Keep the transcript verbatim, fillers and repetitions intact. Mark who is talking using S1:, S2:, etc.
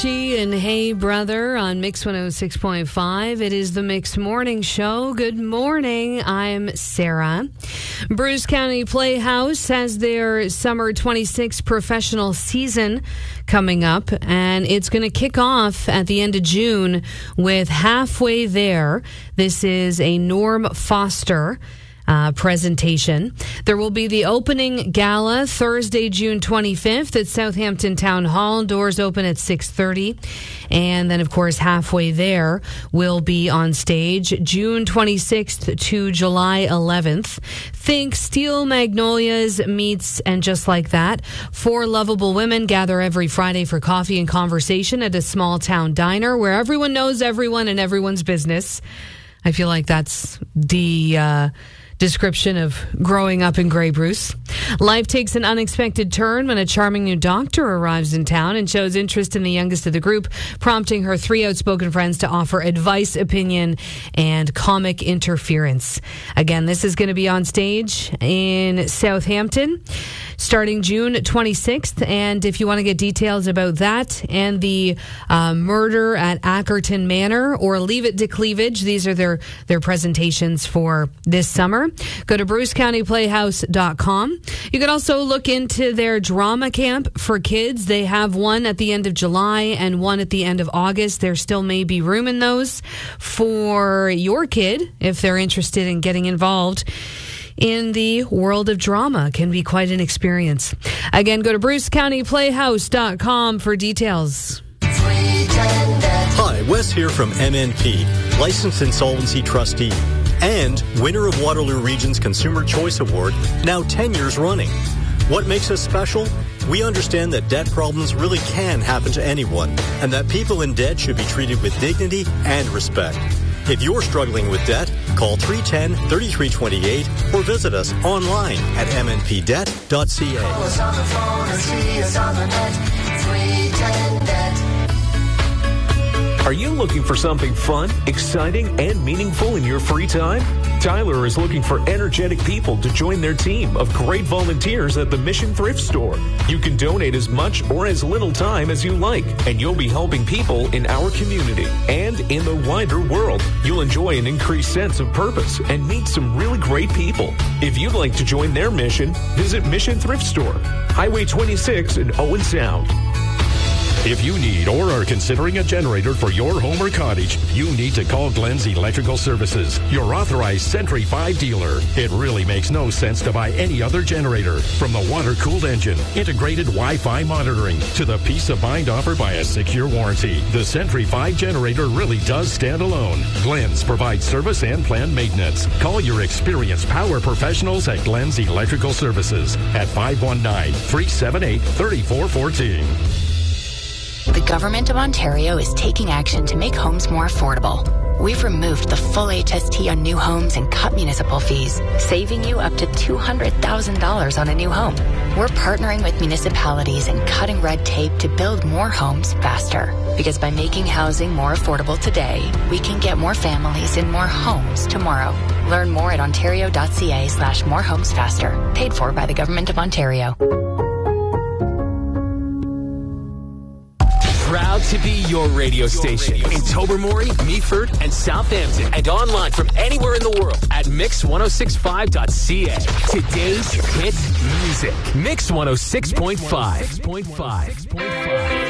S1: And Hey Brother on Mix one oh six point five. It is the Mix Morning Show. Good morning. I'm Sarah. Bruce County Playhouse has their Summer twenty-six professional season coming up, and it's going to kick off at the end of June with Halfway There. This is a Norm Foster Uh, presentation. There will be the opening gala Thursday, June twenty-fifth at Southampton Town Hall. Doors open at six thirty. And then, of course, Halfway There will be on stage June twenty-sixth to July eleventh. Think Steel Magnolias meets And Just Like That. Four lovable women gather every Friday for coffee and conversation at a small town diner where everyone knows everyone and everyone's business. I feel like that's the uh, description of growing up in Grey Bruce. Life takes an unexpected turn when a charming new doctor arrives in town and shows interest in the youngest of the group, prompting her three outspoken friends to offer advice, opinion, and comic interference. Again, this is going to be on stage in Southampton starting June twenty-sixth. And if you want to get details about that and the uh, murder at Ackerton Manor or Leave It to Cleavage, these are their, their presentations for this summer. Go to bruce county playhouse dot com. You can also look into their drama camp for kids. They have one at the end of July and one at the end of August. There still may be room in those for your kid if they're interested in getting involved in the world of drama. It can be quite an experience. Again, go to bruce county playhouse dot com for details.
S2: Hi, Wes here from M N P, Licensed Insolvency Trustee, and winner of Waterloo Region's Consumer Choice Award, now ten years running. What makes us special? We understand that debt problems really can happen to anyone, and that people in debt should be treated with dignity and respect. If you're struggling with debt, call three one zero, three three two eight or visit us online at m n p debt dot c a.
S3: Are you looking for something fun, exciting, and meaningful in your free time? Tyler is looking for energetic people to join their team of great volunteers at the Mission Thrift Store. You can donate as much or as little time as you like, and you'll be helping people in our community and in the wider world. You'll enjoy an increased sense of purpose and meet some really great people. If you'd like to join their mission, visit Mission Thrift Store, Highway twenty-six in Owen Sound.
S4: If you need or are considering a generator for your home or cottage, you need to call Glenn's Electrical Services, your authorized Sentry five dealer. It really makes no sense to buy any other generator. From the water-cooled engine, integrated Wi-Fi monitoring, to the peace of mind offered by a secure warranty, the Sentry five generator really does stand alone. Glenn's provides service and planned maintenance. Call your experienced power professionals at Glenn's Electrical Services at five one nine, three seven eight, three four one four.
S5: The Government of Ontario is taking action to make homes more affordable. We've removed the full H S T on new homes and cut municipal fees, saving you up to two hundred thousand dollars on a new home. We're partnering with municipalities and cutting red tape to build more homes faster. Because by making housing more affordable today, we can get more families in more homes tomorrow. Learn more at ontario.ca slash more homes faster. Paid for by the Government of Ontario.
S6: Proud to be your radio station in Tobermory, Meaford, and Southampton, and online from anywhere in the world at mix ten sixty-five dot c a. Today's hit music. Mix one oh six point five.